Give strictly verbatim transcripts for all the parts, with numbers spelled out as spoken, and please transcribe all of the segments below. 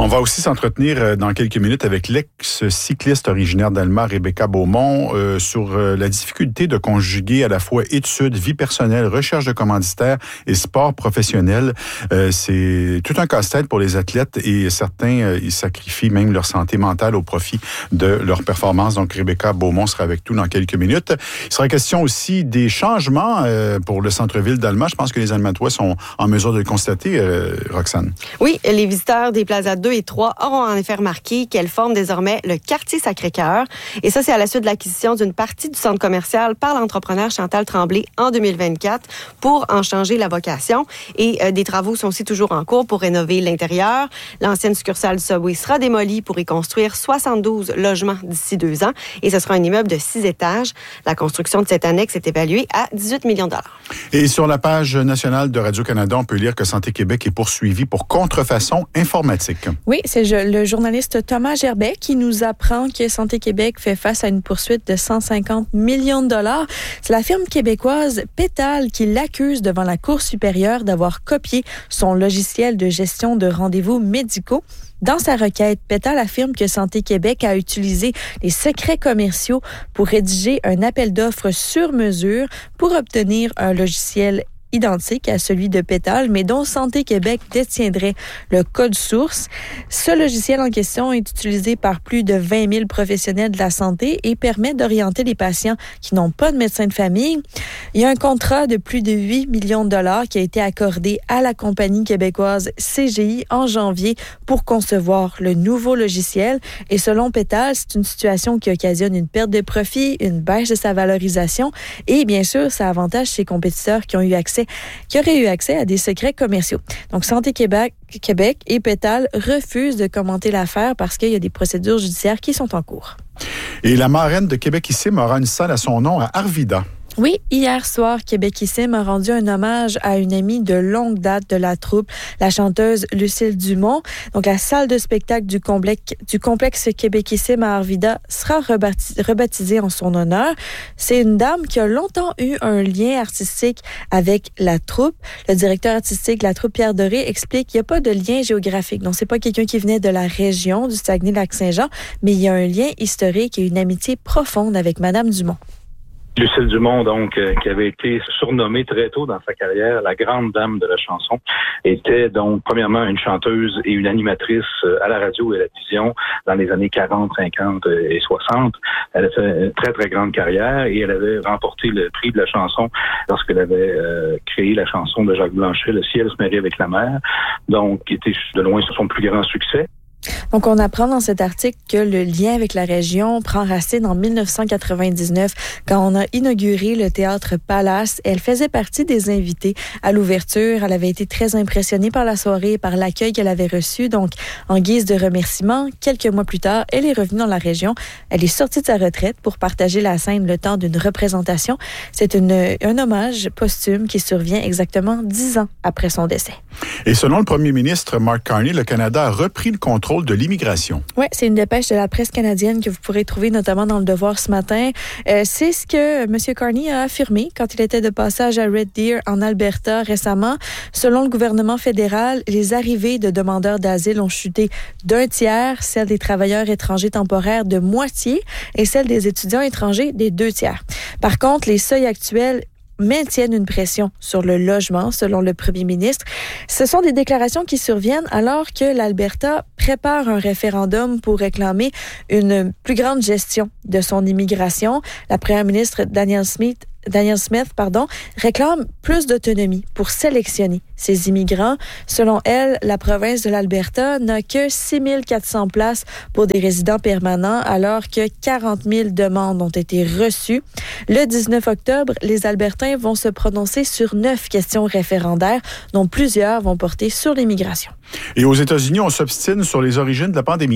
va aussi s'entretenir dans quelques minutes avec l'ex-cycliste originaire d'Alma, Rebecca Beaumont, euh, sur euh, la difficulté de conjuguer à la fois études, vie personnelle, recherche de commanditaires et sport professionnel. Euh, c'est tout un casse-tête pour les athlètes et certains, euh, ils sacrifient même leur santé mentale au profit de leur performance. Donc, Rebecca Beaumont sera avec nous dans quelques minutes. Il sera question aussi des changements euh, pour le centre-ville d'Alma. Je pense que les Almatois sont en mesure de le constater, euh, Roxane. Oui, les visiteurs des plazas deux et trois auront en effet remarqué qu'elle forme désormais le quartier Sacré-Cœur. Et ça, c'est à la suite de l'acquisition d'une partie du centre commercial par l'entrepreneur Chantal Tremblay en deux mille vingt-quatre pour en changer la vocation. Et euh, des travaux sont aussi toujours en cours pour rénover l'intérieur. L'ancienne succursale du Subway sera démolie pour y construire soixante-douze logements d'ici deux ans. Et ce sera un immeuble de six étages. La construction de cette annexe est évaluée à dix-huit millions de dollars. Et sur la page nationale de Radio-Canada, on peut lire que Santé Québec est poursuivi pour contrefaçon informatique. Oui, c'est le journaliste Thomas Gerbet qui nous apprend que Santé Québec fait face à une poursuite de cent cinquante millions de dollars. C'est la firme québécoise Pétale qui l'accuse devant la Cour supérieure d'avoir copié son logiciel de gestion de rendez-vous médicaux. Dans sa requête, Pétale affirme que Santé Québec a utilisé les secrets commerciaux pour rédiger un appel d'offres sur mesure pour obtenir un logiciel identique à celui de Pétale, mais dont Santé Québec détiendrait le code source. Ce logiciel en question est utilisé par plus de vingt mille professionnels de la santé et permet d'orienter les patients qui n'ont pas de médecin de famille. Il y a un contrat de plus de huit millions de dollars qui a été accordé à la compagnie québécoise C G I en janvier pour concevoir le nouveau logiciel. Et selon Pétale, c'est une situation qui occasionne une perte de profit, une baisse de sa valorisation et bien sûr, ça avantage ses compétiteurs qui ont eu accès qui auraient eu accès à des secrets commerciaux. Donc, Santé Québec, Québec et Pétale refusent de commenter l'affaire parce qu'il y a des procédures judiciaires qui sont en cours. Et la marraine de Québecissime aura une salle à son nom à Arvida. Oui, hier soir, Québecissime a rendu un hommage à une amie de longue date de la troupe, la chanteuse Lucille Dumont. Donc, la salle de spectacle du complexe, du complexe Québecissime à Arvida sera rebaptisée, rebaptisée en son honneur. C'est une dame qui a longtemps eu un lien artistique avec la troupe. Le directeur artistique de la troupe, Pierre Doré, explique qu'il n'y a pas de lien géographique. Donc, c'est pas quelqu'un qui venait de la région du Saguenay-Lac-Saint-Jean, mais il y a un lien historique et une amitié profonde avec Madame Dumont. Lucille Dumont, donc, euh, qui avait été surnommée très tôt dans sa carrière la grande dame de la chanson, était donc premièrement une chanteuse et une animatrice euh, à la radio et à la télévision dans les années quarante, cinquante et soixante. Elle a fait une très, très grande carrière et elle avait remporté le prix de la chanson lorsqu'elle avait euh, créé la chanson de Jacques Blanchet, Le ciel se marie avec la mer, donc qui était de loin son plus grand succès. Donc, on apprend dans cet article que le lien avec la région prend racine en dix-neuf cent quatre-vingt-dix-neuf, quand on a inauguré le Théâtre Palace. Elle faisait partie des invités à l'ouverture. Elle avait été très impressionnée par la soirée et par l'accueil qu'elle avait reçu. Donc, en guise de remerciement, quelques mois plus tard, elle est revenue dans la région. Elle est sortie de sa retraite pour partager la scène le temps d'une représentation. C'est une, un hommage posthume qui survient exactement dix ans après son décès. Et selon le premier ministre Mark Carney, le Canada a repris le contrôle de l'immigration. Oui, c'est une dépêche de la presse canadienne que vous pourrez trouver notamment dans Le Devoir ce matin. Euh, c'est ce que M. Carney a affirmé quand il était de passage à Red Deer en Alberta récemment. Selon le gouvernement fédéral, les arrivées de demandeurs d'asile ont chuté d'un tiers, celles des travailleurs étrangers temporaires de moitié et celles des étudiants étrangers des deux tiers. Par contre, les seuils actuels maintiennent une pression sur le logement, selon le premier ministre. Ce sont des déclarations qui surviennent alors que l'Alberta prépare un référendum pour réclamer une plus grande gestion de son immigration. La première ministre Danielle Smith Danielle Smith, pardon, réclame plus d'autonomie pour sélectionner ces immigrants. Selon elle, la province de l'Alberta n'a que six mille quatre cents places pour des résidents permanents, alors que quarante mille demandes ont été reçues. Le dix-neuf octobre, les Albertains vont se prononcer sur neuf questions référendaires, dont plusieurs vont porter sur l'immigration. Et aux États-Unis, on s'obstine sur les origines de la pandémie.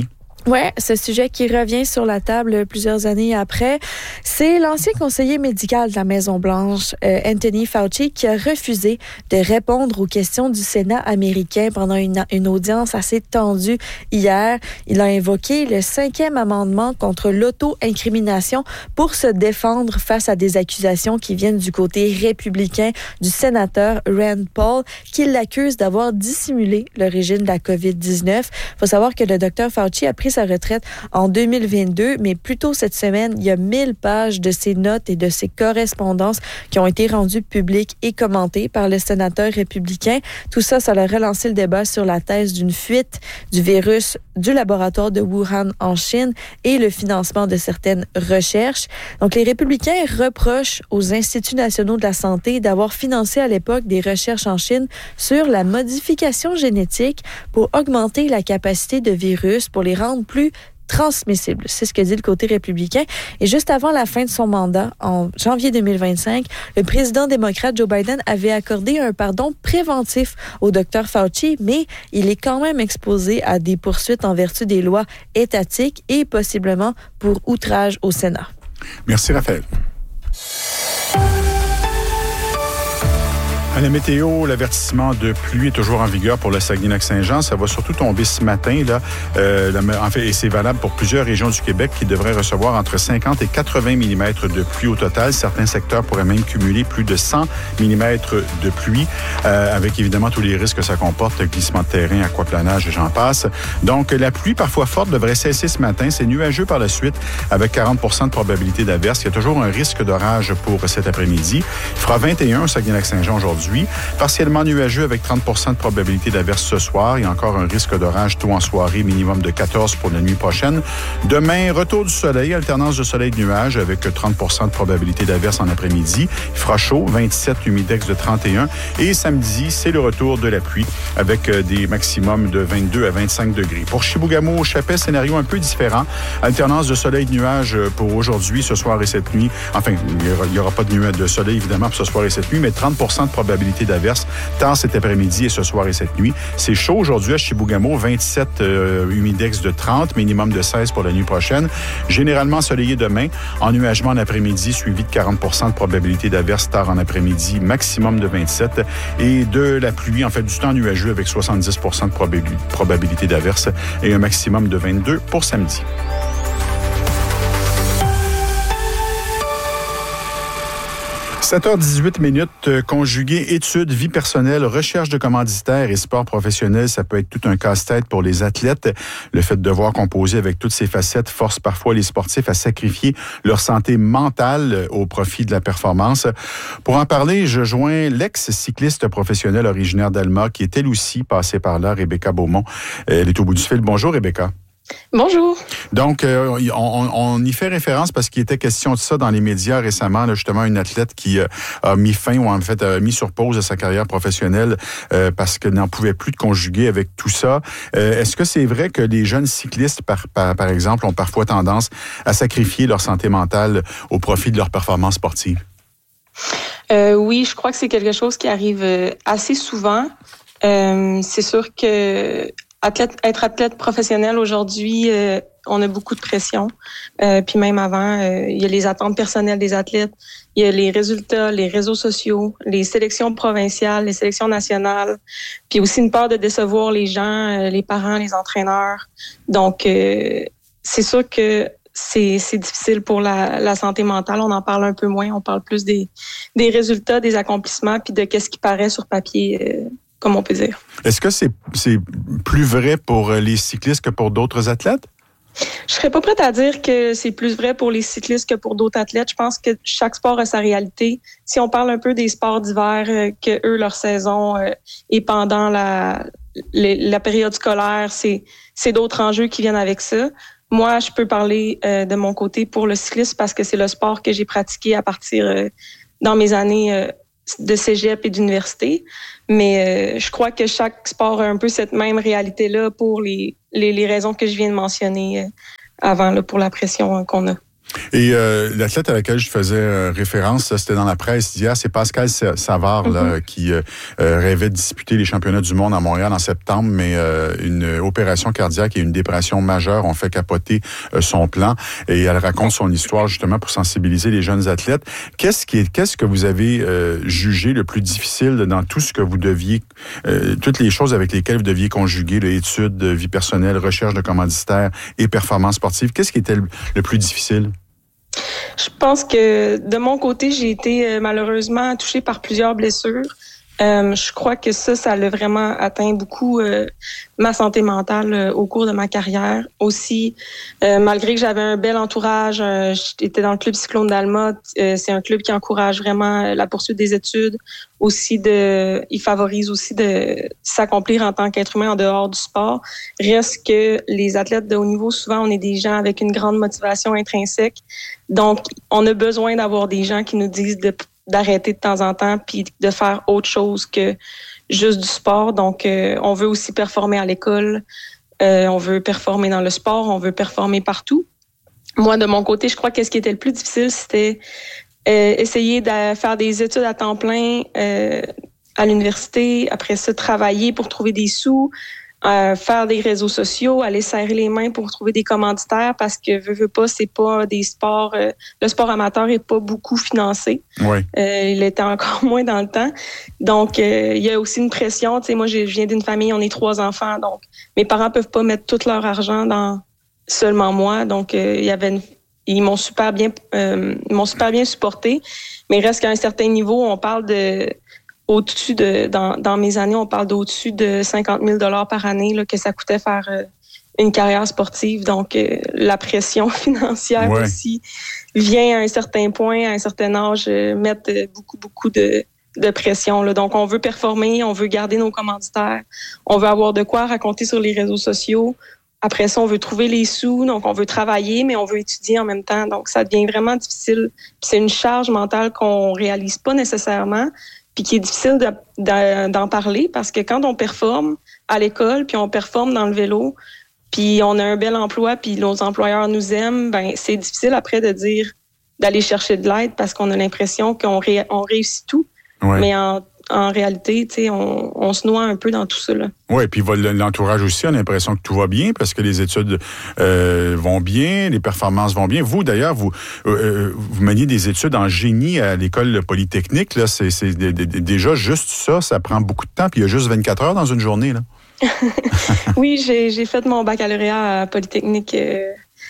Ouais, ce sujet qui revient sur la table plusieurs années après, c'est l'ancien conseiller médical de la Maison-Blanche, euh, Anthony Fauci, qui a refusé de répondre aux questions du Sénat américain pendant une, une audience assez tendue hier. Il a invoqué le cinquième amendement contre l'auto-incrimination pour se défendre face à des accusations qui viennent du côté républicain du sénateur Rand Paul, qui l'accuse d'avoir dissimulé l'origine de la covid dix-neuf. Il faut savoir que le docteur Fauci a pris sa retraite en deux mille vingt-deux, mais plus tôt cette semaine, il y a mille pages de ses notes et de ses correspondances qui ont été rendues publiques et commentées par le sénateur républicain. Tout ça, ça a relancé le débat sur la thèse d'une fuite du virus du laboratoire de Wuhan en Chine et le financement de certaines recherches. Donc, les républicains reprochent aux instituts nationaux de la santé d'avoir financé à l'époque des recherches en Chine sur la modification génétique pour augmenter la capacité de virus, pour les rendre plus transmissibles. C'est ce que dit le côté républicain. Et juste avant la fin de son mandat, en janvier deux mille vingt-cinq, le président démocrate Joe Biden avait accordé un pardon préventif au docteur Fauci, mais il est quand même exposé à des poursuites en vertu des lois étatiques et possiblement pour outrage au Sénat. Merci, Raphaël. À la météo, l'avertissement de pluie est toujours en vigueur pour le Saguenay-Lac-Saint-Jean. Ça va surtout tomber ce matin, là. Euh, en fait, et c'est valable pour plusieurs régions du Québec qui devraient recevoir entre cinquante et quatre-vingts millimètres de pluie au total. Certains secteurs pourraient même cumuler plus de cent millimètres de pluie, euh, avec évidemment tous les risques que ça comporte, glissement de terrain, aquaplanage et j'en passe. Donc, la pluie parfois forte devrait cesser ce matin. C'est nuageux par la suite, avec quarante pour cent de probabilité d'averse. Il y a toujours un risque d'orage pour cet après-midi. Il fera vingt et un au Saguenay-Lac-Saint-Jean aujourd'hui. Partiellement nuageux avec trente pour cent de probabilité d'averse ce soir. Il y a encore un risque d'orage tôt en soirée, minimum de quatorze pour la nuit prochaine. Demain, retour du soleil, alternance de soleil et de nuages avec trente pour cent de probabilité d'averse en après-midi. Il fera chaud, vingt-sept, humidex de trente et un. Et samedi, c'est le retour de la pluie avec des maximums de vingt-deux à vingt-cinq degrés. Pour Chibougamau, Chapais, scénario un peu différent. Alternance de soleil et de nuages pour aujourd'hui, ce soir et cette nuit. Enfin, il n'y aura pas de nuages de soleil, évidemment, pour ce soir et cette nuit, mais trente pour cent de probabilité d'averse tard cet après-midi et ce soir et cette nuit. C'est chaud aujourd'hui à Chibougamau, vingt-sept, euh, humidex de trente, minimum de seize pour la nuit prochaine. Généralement ensoleillé demain, ennuagement en après-midi, suivi de quarante pour cent de probabilité d'averse tard en après-midi, maximum de vingt-sept. Et de la pluie, en fait, du temps nuageux avec soixante-dix pour cent de probab- probabilité d'averse et un maximum de vingt-deux pour samedi. sept heures dix-huit minutes, conjuguer études, vie personnelle, recherche de commanditaires et sport professionnel, ça peut être tout un casse-tête pour les athlètes. Le fait de devoir composer avec toutes ces facettes force parfois les sportifs à sacrifier leur santé mentale au profit de la performance. Pour en parler, je joins l'ex-cycliste professionnelle originaire d'Alma, qui est elle aussi passée par là, Rebecca Beaumont. Elle est au bout du fil. Bonjour, Rebecca. Bonjour. Donc, euh, on, on y fait référence parce qu'il était question de ça dans les médias récemment, là, justement, une athlète qui euh, a mis fin ou en fait a mis sur pause sa carrière professionnelle euh, parce qu'elle n'en pouvait plus de conjuguer avec tout ça. Euh, est-ce que c'est vrai que les jeunes cyclistes, par, par, par exemple, ont parfois tendance à sacrifier leur santé mentale au profit de leur performance sportive? Euh, oui, je crois que c'est quelque chose qui arrive assez souvent. Euh, c'est sûr que Athlète, être athlète professionnel aujourd'hui, euh, on a beaucoup de pression. Euh, puis même avant, euh, il y a les attentes personnelles des athlètes, il y a les résultats, les réseaux sociaux, les sélections provinciales, les sélections nationales, puis aussi une peur de décevoir les gens, euh, les parents, les entraîneurs. Donc, euh, c'est sûr que c'est, c'est difficile pour la, la santé mentale. On en parle un peu moins. On parle plus des, des résultats, des accomplissements, puis de qu'est-ce qui paraît sur papier. Euh, comme on peut dire. Est-ce que c'est, c'est plus vrai pour les cyclistes que pour d'autres athlètes? Je serais pas prête à dire que c'est plus vrai pour les cyclistes que pour d'autres athlètes. Je pense que chaque sport a sa réalité. Si on parle un peu des sports d'hiver, euh, que eux, leur saison euh, est pendant la, la, la période scolaire, c'est, c'est d'autres enjeux qui viennent avec ça. Moi, je peux parler euh, de mon côté pour le cyclisme parce que c'est le sport que j'ai pratiqué à partir euh, dans mes années euh, de cégep et d'université. Mais euh, je crois que chaque sport a un peu cette même réalité-là pour les, les, les raisons que je viens de mentionner euh, avant, là, pour la pression euh, qu'on a. Et euh, l'athlète à laquelle je faisais euh, référence, ça, c'était dans la presse d'hier, c'est Pascal Savard là, mm-hmm. qui euh, rêvait de disputer les championnats du monde à Montréal en septembre, mais euh, une opération cardiaque et une dépression majeure ont fait capoter euh, son plan. Et elle raconte son histoire justement pour sensibiliser les jeunes athlètes. Qu'est-ce qui est, qu'est-ce que vous avez euh, jugé le plus difficile dans tout ce que vous deviez, euh, toutes les choses avec lesquelles vous deviez conjuguer, l'étude, vie personnelle, recherche de commanditaires et performance sportive? Qu'est-ce qui était le, le plus difficile? Je pense que de mon côté, j'ai été euh, malheureusement touchée par plusieurs blessures. Euh, je crois que ça, ça l'a vraiment atteint beaucoup euh, ma santé mentale euh, au cours de ma carrière. Aussi, euh, malgré que j'avais un bel entourage, euh, j'étais dans le club Cyclone d'Alma. Euh, c'est un club qui encourage vraiment la poursuite des études. Aussi, de, il favorise aussi de s'accomplir en tant qu'être humain en dehors du sport. Reste que les athlètes de haut niveau, souvent, on est des gens avec une grande motivation intrinsèque. Donc, on a besoin d'avoir des gens qui nous disent de d'arrêter de temps en temps puis de faire autre chose que juste du sport. Donc, euh, on veut aussi performer à l'école, euh, on veut performer dans le sport, on veut performer partout. Moi, de mon côté, je crois que ce qui était le plus difficile, c'était euh, essayer de faire des études à temps plein euh, à l'université, après ça, travailler pour trouver des sous, Euh, faire des réseaux sociaux, aller serrer les mains pour trouver des commanditaires parce que veux, veux pas, c'est pas des sports. Euh, le sport amateur est pas beaucoup financé. Oui. Euh, il était encore moins dans le temps. Donc euh, il y a aussi une pression. Tu sais, moi je viens d'une famille, on est trois enfants, donc mes parents peuvent pas mettre tout leur argent dans seulement moi. Donc euh, il y avait une, ils m'ont super bien, euh, ils m'ont super bien supporté. Mais il reste qu'à un certain niveau, on parle de au-dessus de, dans, dans mes années, on parle d'au-dessus de cinquante mille dollars par année là, que ça coûtait faire euh, une carrière sportive. Donc, euh, la pression financière ouais. aussi vient à un certain point, à un certain âge, euh, mettre beaucoup, beaucoup de, de pression. Là. Donc, on veut performer, on veut garder nos commanditaires, on veut avoir de quoi raconter sur les réseaux sociaux. Après ça, on veut trouver les sous, donc on veut travailler, mais on veut étudier en même temps. Donc, ça devient vraiment difficile. Puis c'est une charge mentale qu'on réalise pas nécessairement, puis qui est difficile de, de, d'en parler parce que quand on performe à l'école, puis on performe dans le vélo, puis on a un bel emploi, puis nos employeurs nous aiment, ben c'est difficile après de dire d'aller chercher de l'aide parce qu'on a l'impression qu'on ré, on réussit tout. Ouais. Mais en, en réalité, tu sais, on, on se noie un peu dans tout ça, là. Oui, puis l'entourage aussi a l'impression que tout va bien parce que les études euh, vont bien, les performances vont bien. Vous, d'ailleurs, vous euh, vous maniez des études en génie à l'école polytechnique. Là, c'est, c'est d- d- déjà juste ça, ça prend beaucoup de temps. Puis il y a juste vingt-quatre heures dans une journée, là. Oui, j'ai, j'ai fait mon baccalauréat à Polytechnique euh,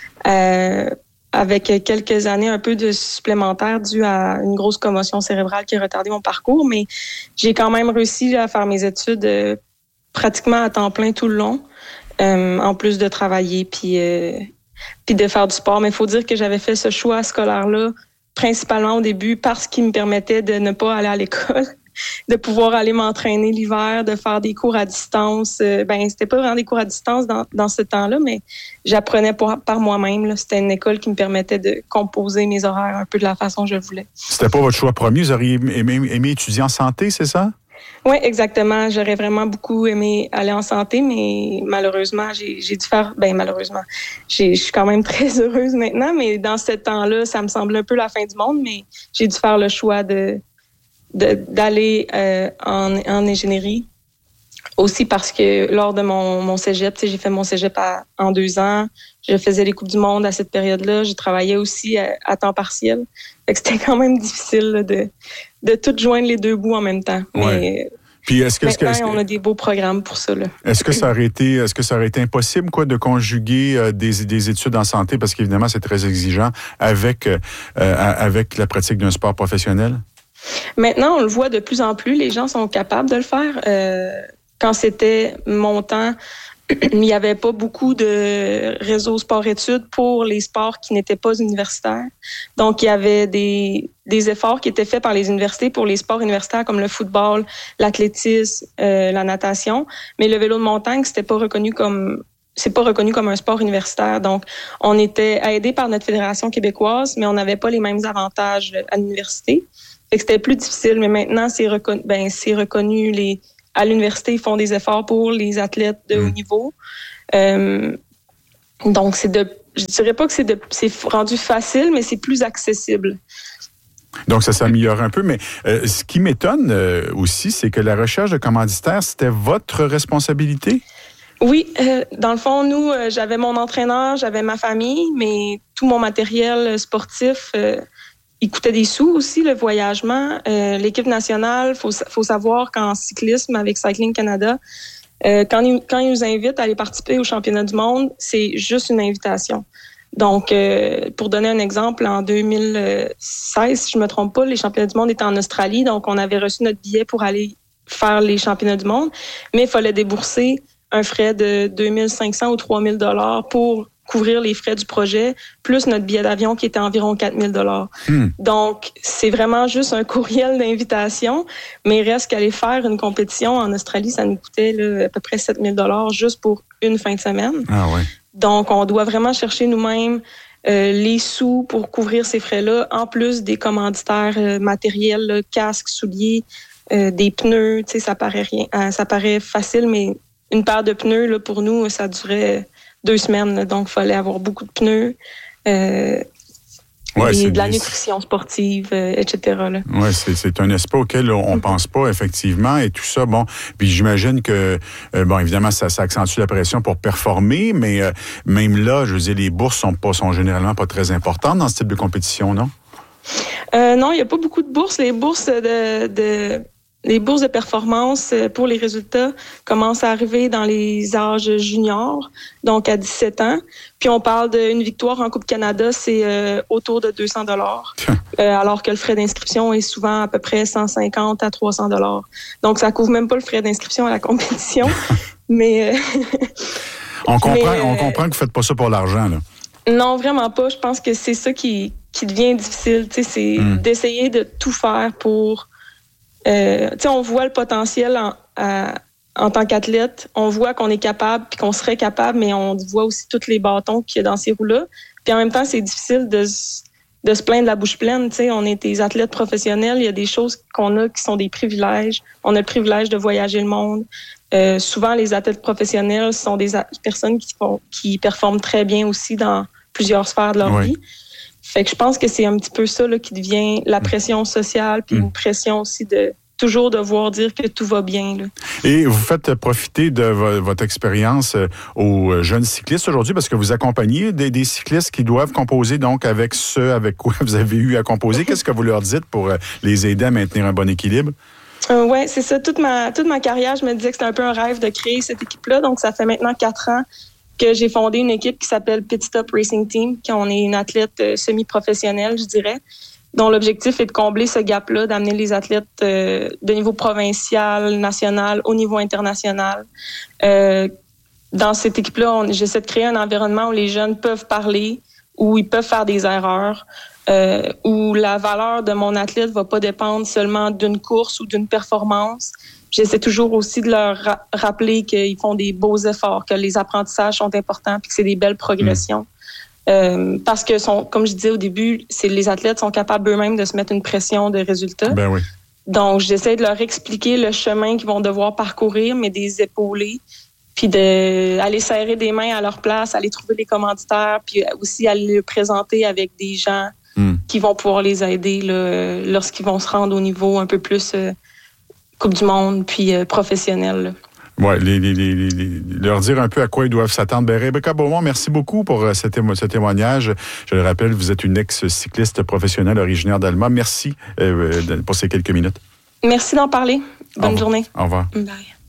euh, avec quelques années un peu de supplémentaire dû à une grosse commotion cérébrale qui a retardé mon parcours, mais j'ai quand même réussi à faire mes études euh, pratiquement à temps plein tout le long, euh, en plus de travailler puis euh, puis de faire du sport. Mais il faut dire que j'avais fait ce choix scolaire-là principalement au début parce qu'il me permettait de ne pas aller à l'école, de pouvoir aller m'entraîner l'hiver, de faire des cours à distance. Euh, ben c'était pas vraiment des cours à distance dans, dans ce temps-là, mais j'apprenais pour, par moi-même. Là. C'était une école qui me permettait de composer mes horaires un peu de la façon que je voulais. C'était pas votre choix premier? Vous auriez aimé, aimé étudier en santé, c'est ça? Oui, exactement. J'aurais vraiment beaucoup aimé aller en santé, mais malheureusement, j'ai, j'ai dû faire... Ben malheureusement, j'ai, je suis quand même très heureuse maintenant, mais dans ce temps-là, ça me semblait un peu la fin du monde, mais j'ai dû faire le choix de... De, d'aller euh, en, en ingénierie. Aussi parce que lors de mon, mon cégep, j'ai fait mon cégep à, en deux ans. Je faisais les Coupes du Monde à cette période-là. Je travaillais aussi à, à temps partiel. Fait que c'était quand même difficile là, de, de tout joindre les deux bouts en même temps. Ouais. Mais puis est-ce que, maintenant, est-ce que, on a des beaux programmes pour ça. Là. Est-ce que ça aurait été, est-ce que ça aurait été impossible quoi, de conjuguer euh, des, des études en santé, parce qu'évidemment, c'est très exigeant, avec, euh, avec la pratique d'un sport professionnel? Maintenant, on le voit de plus en plus. Les gens sont capables de le faire. Euh, quand c'était mon temps, il n'y avait pas beaucoup de réseaux sport-études pour les sports qui n'étaient pas universitaires. Donc, il y avait des, des efforts qui étaient faits par les universités pour les sports universitaires comme le football, l'athlétisme, euh, la natation. Mais le vélo de montagne, c'était pas reconnu comme... c'est pas reconnu comme un sport universitaire. Donc, on était aidé par notre fédération québécoise, mais on n'avait pas les mêmes avantages à l'université. Fait que c'était plus difficile, mais maintenant, c'est reconnu, ben, c'est reconnu. Les, à l'université, ils font des efforts pour les athlètes de haut niveau. Euh, Donc, c'est de, je dirais pas que c'est, de, c'est rendu facile, mais c'est plus accessible. Donc, ça s'améliore un peu. Mais euh, ce qui m'étonne euh, aussi, c'est que la recherche de commanditaires, c'était votre responsabilité? Oui, euh, dans le fond, nous, euh, j'avais mon entraîneur, j'avais ma famille, mais tout mon matériel sportif, euh, il coûtait des sous aussi, le voyagement. Euh, l'équipe nationale, faut faut savoir qu'en cyclisme avec Cycling Canada, euh, quand, ils, quand ils nous invitent à aller participer au championnat du monde, c'est juste une invitation. Donc, euh, pour donner un exemple, en deux mille seize, si je me trompe pas, les championnats du monde étaient en Australie, donc on avait reçu notre billet pour aller faire les championnats du monde, mais il fallait débourser un frais de deux mille cinq cents ou trois mille dollars pour couvrir les frais du projet, plus notre billet d'avion qui était environ quatre mille dollars. Hmm. Donc, c'est vraiment juste un courriel d'invitation, mais il reste qu'aller faire une compétition en Australie, ça nous coûtait là, à peu près sept mille dollars juste pour une fin de semaine. Ah ouais. Donc, on doit vraiment chercher nous-mêmes euh, les sous pour couvrir ces frais-là, en plus des commanditaires euh, matériels, là, casques, souliers, euh, des pneus. Tu sais, ça paraît rien, euh, ça paraît facile, mais une paire de pneus, là, pour nous, ça durait deux semaines. Là, donc, il fallait avoir beaucoup de pneus. Euh, Ouais, et c'est de la des... nutrition sportive, euh, et cetera. Oui, c'est, c'est un aspect auquel on ne pense pas, effectivement, et tout ça. Bon, puis j'imagine que, euh, bon, évidemment, ça, ça accentue la pression pour performer, mais euh, même là, je veux dire, les bourses sont pas, sont généralement pas très importantes dans ce type de compétition, non? Euh, non, il n'y a pas beaucoup de bourses. Les bourses de... de... Les bourses de performance pour les résultats commencent à arriver dans les âges juniors, donc à dix-sept ans. Puis on parle d'une victoire en Coupe Canada, c'est euh, autour de deux cents dollars, euh, alors que le frais d'inscription est souvent à peu près cent cinquante à trois cents dollars. Donc ça couvre même pas le frais d'inscription à la compétition, mais... Euh, on comprend, mais, euh, on comprend que vous faites pas ça pour l'argent, là. Non, vraiment pas. Je pense que c'est ça qui, qui devient difficile. Tu sais, c'est mm. d'essayer de tout faire pour... Euh, tu sais, on voit le potentiel en, à, en tant qu'athlète. On voit qu'on est capable puis qu'on serait capable, mais on voit aussi tous les bâtons qu'il y a dans ces roues-là. Puis en même temps, c'est difficile de, de se plaindre la bouche pleine. Tu sais, on est des athlètes professionnels. Il y a des choses qu'on a qui sont des privilèges. On a le privilège de voyager le monde. Euh, souvent, les athlètes professionnels sont des a- personnes qui, font, qui performent très bien aussi dans plusieurs sphères de leur oui. vie. Fait que je pense que c'est un petit peu ça là, qui devient la pression sociale, puis mmh. une pression aussi de toujours devoir dire que tout va bien. Là. Et vous faites profiter de v- votre expérience aux jeunes cyclistes aujourd'hui, parce que vous accompagnez des, des cyclistes qui doivent composer donc avec ceux avec quoi vous avez eu à composer. Qu'est-ce que vous leur dites pour les aider à maintenir un bon équilibre? Euh, oui, c'est ça. Toute ma, toute ma carrière, je me disais que c'était un peu un rêve de créer cette équipe-là. Donc, ça fait maintenant quatre ans que j'ai fondé une équipe qui s'appelle Pit Stop Racing Team, qu'on est une athlète euh, semi-professionnelle, je dirais, dont l'objectif est de combler ce gap-là, d'amener les athlètes euh, de niveau provincial, national, au niveau international. Euh, dans cette équipe-là, on, j'essaie de créer un environnement où les jeunes peuvent parler, où ils peuvent faire des erreurs, euh, où la valeur de mon athlète va pas dépendre seulement d'une course ou d'une performance. J'essaie toujours aussi de leur ra- rappeler qu'ils font des beaux efforts, que les apprentissages sont importants puis que c'est des belles progressions. Mmh. Euh, parce que, sont, comme je disais au début, c'est, les athlètes sont capables eux-mêmes de se mettre une pression de résultats. Ben oui. Donc, j'essaie de leur expliquer le chemin qu'ils vont devoir parcourir, mais des épauler, puis d'aller serrer des mains à leur place, aller trouver les commanditaires, puis aussi aller le présenter avec des gens mmh. qui vont pouvoir les aider là, lorsqu'ils vont se rendre au niveau un peu plus... Euh, Coupe du monde, puis euh, professionnel. Oui, les, les, les, les, leur dire un peu à quoi ils doivent s'attendre. Ben, Rebecca Beaumont, merci beaucoup pour euh, ce, témo- ce témoignage. Je le rappelle, vous êtes une ex-cycliste professionnelle originaire d'Alma. Merci euh, pour ces quelques minutes. Merci d'en parler. Bonne au journée. Au revoir. Bye.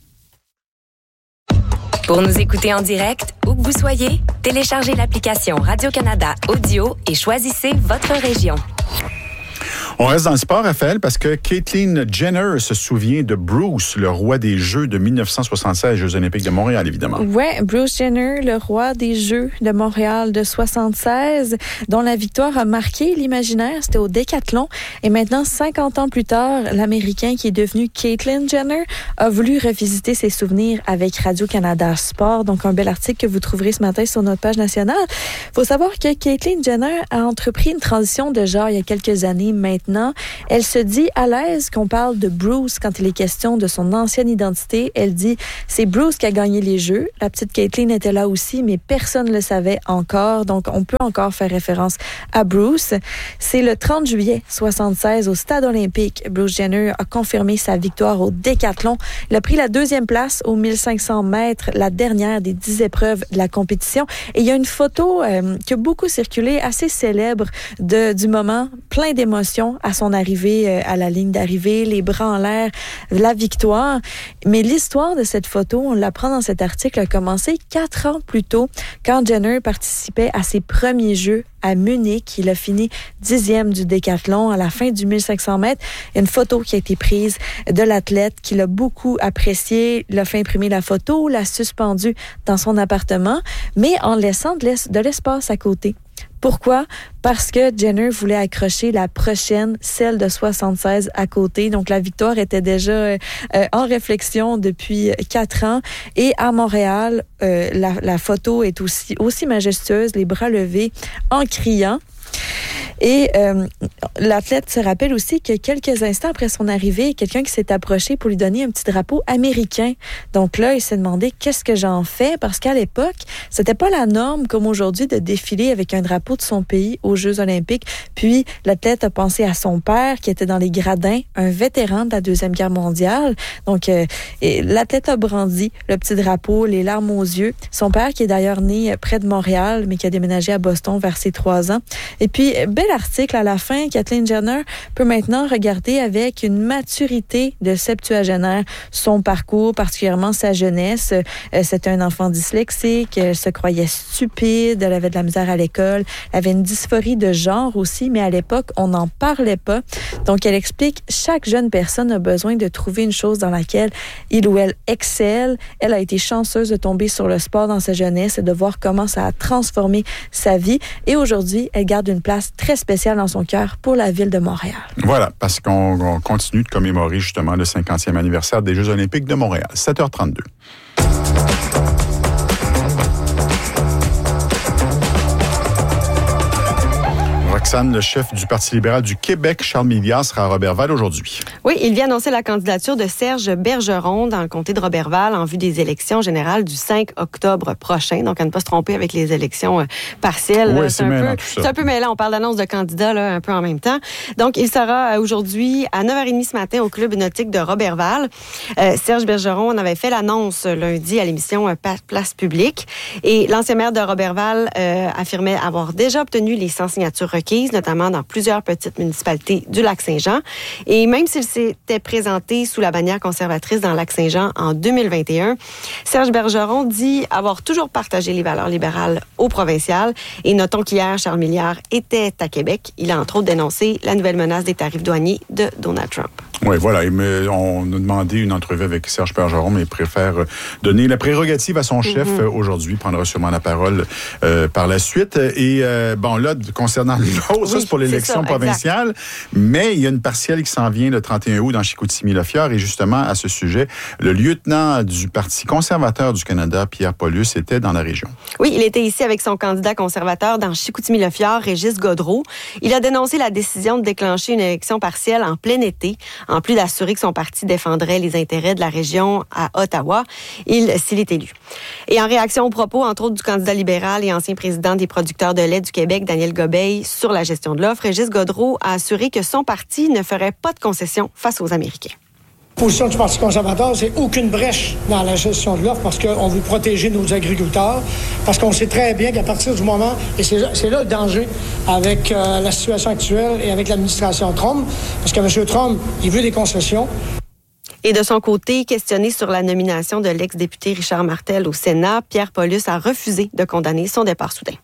Pour nous écouter en direct, où que vous soyez, téléchargez l'application Radio-Canada Audio et choisissez votre région. On reste dans le sport, Raphaël, parce que Caitlyn Jenner se souvient de Bruce, le roi des Jeux de dix-neuf cent soixante-seize, Jeux olympiques de Montréal, évidemment. Oui, Bruce Jenner, le roi des Jeux de Montréal de soixante-seize, dont la victoire a marqué l'imaginaire. C'était au décathlon. Et maintenant, cinquante ans plus tard, l'Américain qui est devenu Caitlyn Jenner a voulu revisiter ses souvenirs avec Radio-Canada Sport. Donc, un bel article que vous trouverez ce matin sur notre page nationale. Il faut savoir que Caitlyn Jenner a entrepris une transition de genre il y a quelques années maintenant. maintenant. Elle se dit à l'aise qu'on parle de Bruce quand il est question de son ancienne identité. Elle dit « C'est Bruce qui a gagné les Jeux. La petite Caitlin était là aussi, mais personne ne le savait encore. Donc, on peut encore faire référence à Bruce. » C'est le trente juillet soixante-seize au Stade olympique. Bruce Jenner a confirmé sa victoire au décathlon. Il a pris la deuxième place aux mille cinq cents mètres, la dernière des dix épreuves de la compétition. Et il y a une photo euh, qui a beaucoup circulé, assez célèbre de, du moment, plein d'émotions à son arrivée euh, à la ligne d'arrivée, les bras en l'air, la victoire. Mais l'histoire de cette photo, on l'apprend dans cet article, a commencé quatre ans plus tôt, quand Jenner participait à ses premiers Jeux à Munich. Il a fini dixième du décathlon à la fin du mille cinq cents mètres. Il y a une photo qui a été prise de l'athlète qu'il a beaucoup appréciée. Il a fait imprimer la photo, l'a suspendue dans son appartement, mais en laissant de, l'es- de l'espace à côté. Pourquoi? Parce que Jenner voulait accrocher la prochaine, celle de soixante-seize à côté. Donc, la victoire était déjà euh, en réflexion depuis quatre ans. Et à Montréal, euh, la, la photo est aussi, aussi majestueuse, les bras levés, en criant. Et euh, l'athlète se rappelle aussi que quelques instants après son arrivée, quelqu'un qui s'est approché pour lui donner un petit drapeau américain. Donc là, il s'est demandé qu'est-ce que j'en fais, parce qu'à l'époque, c'était pas la norme comme aujourd'hui de défiler avec un drapeau de son pays aux Jeux olympiques. Puis l'athlète a pensé à son père qui était dans les gradins, un vétéran de la Deuxième Guerre mondiale. Donc euh, et l'athlète a brandi le petit drapeau, les larmes aux yeux. Son père qui est d'ailleurs né près de Montréal, mais qui a déménagé à Boston vers ses trois ans. Et puis, bel article à la fin, Caitlin Jenner peut maintenant regarder avec une maturité de septuagénaire son parcours, particulièrement sa jeunesse. Euh, c'était un enfant dyslexique, elle se croyait stupide, elle avait de la misère à l'école, elle avait une dysphorie de genre aussi, mais à l'époque, on n'en parlait pas. Donc, elle explique, chaque jeune personne a besoin de trouver une chose dans laquelle il ou elle excelle. Elle a été chanceuse de tomber sur le sport dans sa jeunesse et de voir comment ça a transformé sa vie. Et aujourd'hui, elle garde une place très spéciale dans son cœur pour la ville de Montréal. Voilà, parce qu'on on continue de commémorer justement le cinquantième anniversaire des Jeux olympiques de Montréal. sept heures trente-deux. Roxane, le chef du Parti libéral du Québec, Charles Milliard, sera à Roberval aujourd'hui. Oui, il vient annoncer la candidature de Serge Bergeron dans le comté de Roberval en vue des élections générales du cinq octobre prochain. Donc, à ne pas se tromper avec les élections euh, partielles. Oui, c'est, c'est, un mêlant, peu, tout ça. c'est un peu mêlant. On parle d'annonce de candidats là, un peu en même temps. Donc, il sera euh, aujourd'hui à neuf heures trente ce matin au Club nautique de Roberval. Euh, Serge Bergeron en avait fait l'annonce lundi à l'émission euh, Place publique. Et l'ancien maire de Roberval euh, affirmait avoir déjà obtenu les cent signatures requises, notamment dans plusieurs petites municipalités du Lac-Saint-Jean. Et même s'il s'était présenté sous la bannière conservatrice dans le Lac-Saint-Jean en deux mille vingt et un, Serge Bergeron dit avoir toujours partagé les valeurs libérales au provincial. Et notons qu'hier, Charles Milliard était à Québec. Il a entre autres dénoncé la nouvelle menace des tarifs douaniers de Donald Trump. Oui, voilà. On a demandé une entrevue avec Serge Bergeron, mais il préfère donner la prérogative à son chef mm-hmm. aujourd'hui. Il prendra sûrement la parole euh, par la suite. Et euh, bon, là, concernant l'autre, oui, ça, c'est pour l'élection c'est ça, provinciale. Exact. Mais il y a une partielle qui s'en vient le trente et un août dans Chicoutimi-Lafière. Et justement, à ce sujet, le lieutenant du Parti conservateur du Canada, Pierre Paulus, était dans la région. Oui, il était ici avec son candidat conservateur dans Chicoutimi-Lafière, Régis Gaudreault. Il a dénoncé la décision de déclencher une élection partielle en plein été, en plus d'assurer que son parti défendrait les intérêts de la région à Ottawa, il, s'il est élu. Et en réaction aux propos, entre autres, du candidat libéral et ancien président des producteurs de lait du Québec, Daniel Gobeil, sur la gestion de l'offre, Régis Gaudreault a assuré que son parti ne ferait pas de concessions face aux Américains. La position du Parti conservateur, c'est aucune brèche dans la gestion de l'offre parce qu'on veut protéger nos agriculteurs, parce qu'on sait très bien qu'à partir du moment, et c'est, c'est là le danger avec euh, la situation actuelle et avec l'administration Trump, parce que M. Trump, il veut des concessions. Et de son côté, questionné sur la nomination de l'ex-député Richard Martel au Sénat, Pierre Paulus a refusé de condamner son départ soudain.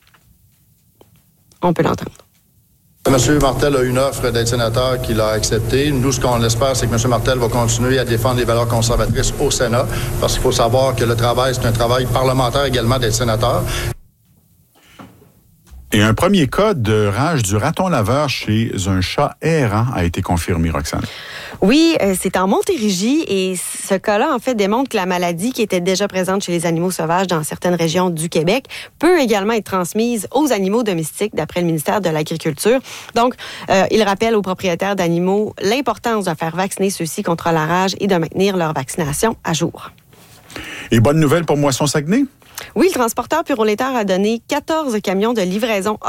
On peut l'entendre. M. Martel a une offre d'être sénateur qu'il a acceptée. Nous, ce qu'on espère, c'est que M. Martel va continuer à défendre les valeurs conservatrices au Sénat, parce qu'il faut savoir que le travail, c'est un travail parlementaire également d'être sénateur. Et un premier cas de rage du raton laveur chez un chat errant a été confirmé, Roxane. Oui, euh, c'est en Montérégie et ce cas-là, en fait, démontre que la maladie qui était déjà présente chez les animaux sauvages dans certaines régions du Québec peut également être transmise aux animaux domestiques, d'après le ministère de l'Agriculture. Donc, euh, il rappelle aux propriétaires d'animaux l'importance de faire vacciner ceux-ci contre la rage et de maintenir leur vaccination à jour. Et bonne nouvelle pour Moisson Saguenay? Oui, le transporteur Puro Laiters a donné quatorze camions de livraison